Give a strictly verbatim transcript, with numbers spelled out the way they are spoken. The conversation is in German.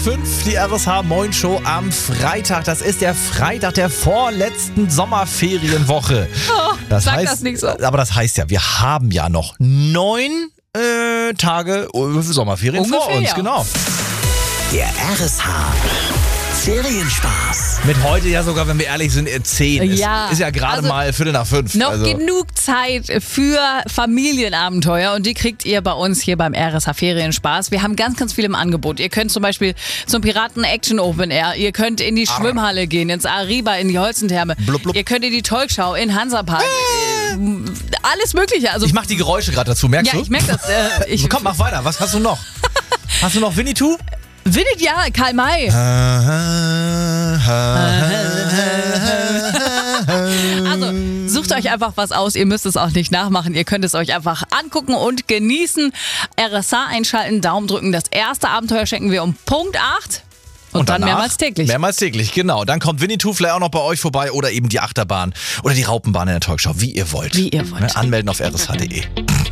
fünf, die R S H Moin Show am Freitag. Das ist der Freitag der vorletzten Sommerferienwoche. Oh, das sag heißt, das nicht so. Aber das heißt ja, wir haben ja noch neun äh, Tage Sommerferien Ungefähr, vor uns. ja. Genau. Der R S H Ferienspaß. Mit heute ja sogar, wenn wir ehrlich sind, zehn. Ja, Ist, ist ja gerade also mal Viertel nach fünf. Noch also. genug Zeit für Familienabenteuer und die kriegt ihr bei uns hier beim R S H Ferienspaß. Wir haben ganz, ganz viel im Angebot. Ihr könnt zum Beispiel zum Piraten Action Open Air, ihr könnt in die Schwimmhalle gehen, ins Arriba, in die Holzentherme, Blub, blub. ihr könnt in die Talkshow, in Hansapark, äh. alles mögliche. Also, Ich mach die Geräusche gerade dazu, merkst ja, du? ich merke das. Äh, ich, Komm, mach weiter. Was hast du noch? Hast du noch Winnetou? Winnet, ja, Karl May. Also sucht euch einfach was aus, ihr müsst es auch nicht nachmachen, ihr könnt es euch einfach angucken und genießen. R S H einschalten, Daumen drücken, das erste Abenteuer schenken wir um Punkt acht und, Und dann danach mehrmals täglich. Mehrmals täglich, genau. Dann kommt Winnetou vielleicht auch noch bei euch vorbei oder eben die Achterbahn oder die Raupenbahn in der Talkshow, wie ihr wollt. Wie ihr wollt. Ne, anmelden auf r s h punkt d e.